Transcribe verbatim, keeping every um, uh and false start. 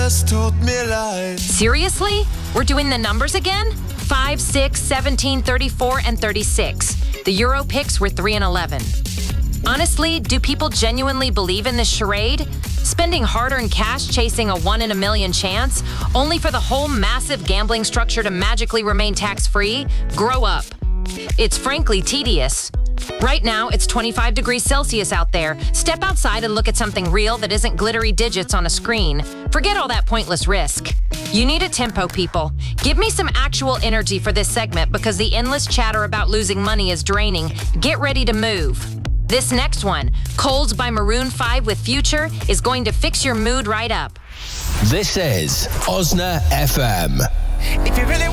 just told me lies. Seriously? We're doing the numbers again? five, six, seventeen, thirty-four, and thirty-six. The Euro picks were three and eleven. Honestly, do people genuinely believe in this charade? Spending hard-earned cash chasing a one in a million chance, only for the whole massive gambling structure to magically remain tax-free? Grow up. It's frankly tedious. Right now, it's twenty-five degrees Celsius out there. Step outside and look at something real that isn't glittery digits on a screen. Forget all that pointless risk. You need a tempo, people. Give me some actual energy for this segment because the endless chatter about losing money is draining. Get ready to move. This next one, Colds by Maroon five with Future, is going to fix your mood right up. This is Osna F M. If you really